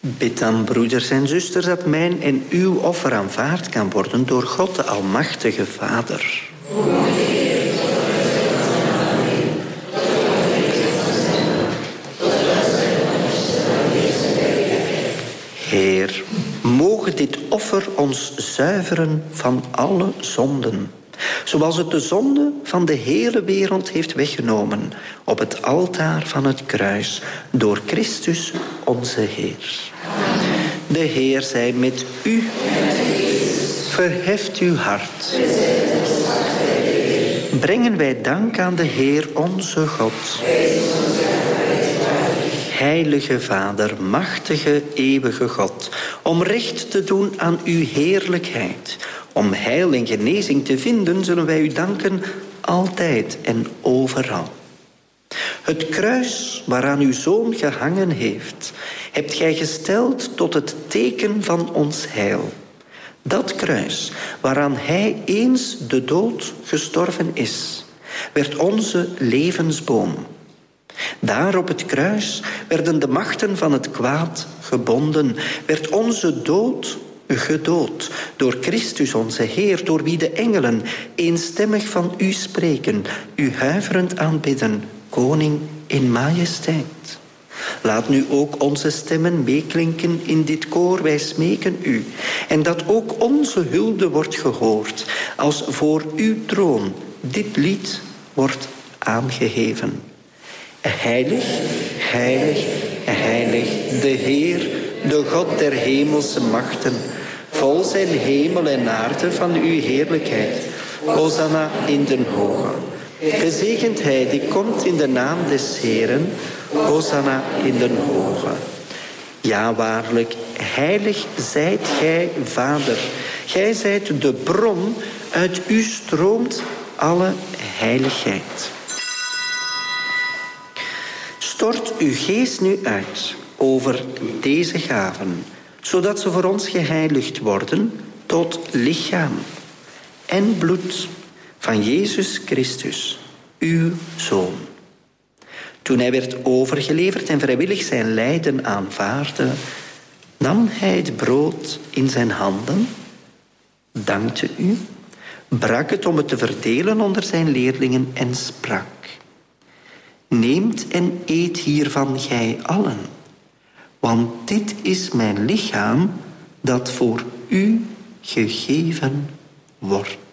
Bid dan, broeders en zusters, dat mijn en uw offer aanvaard kan worden door God de Almachtige Vader. Heer, mogen dit offer ons zuiveren van alle zonden, zoals het de zonde van de hele wereld heeft weggenomen op het altaar van het kruis door Christus onze Heer. De Heer zij met u. Verheft uw hart. Brengen wij dank aan de Heer onze God. Heilige Vader, machtige, eeuwige God, om recht te doen aan uw heerlijkheid, om heil en genezing te vinden, zullen wij u danken altijd en overal. Het kruis waaraan uw Zoon gehangen heeft, hebt gij gesteld tot het teken van ons heil. Dat kruis waaraan hij eens de dood gestorven is, werd onze levensboom. Daar op het kruis werden de machten van het kwaad gebonden, werd onze dood gedood door Christus onze Heer, door wie de engelen eenstemmig van u spreken, u huiverend aanbidden, koning in majesteit. Laat nu ook onze stemmen meeklinken in dit koor, wij smeken u. En dat ook onze hulde wordt gehoord, als voor uw troon dit lied wordt aangeheven. Heilig, heilig, heilig, de Heer, de God der hemelse machten. Vol zijn hemel en aarde van uw heerlijkheid. Hosanna in den hoge. Gezegend hij die komt in de naam des Heeren. Hosanna in den hoge. Ja, waarlijk, heilig zijt gij, Vader. Gij zijt de bron, uit u stroomt alle heiligheid. Stort uw geest nu uit over deze gaven, zodat ze voor ons geheiligd worden tot lichaam en bloed van Jezus Christus, uw Zoon. Toen hij werd overgeleverd en vrijwillig zijn lijden aanvaardde, nam hij het brood in zijn handen, dankte u, brak het om het te verdelen onder zijn leerlingen en sprak: Neemt en eet hiervan gij allen, want dit is mijn lichaam dat voor u gegeven wordt.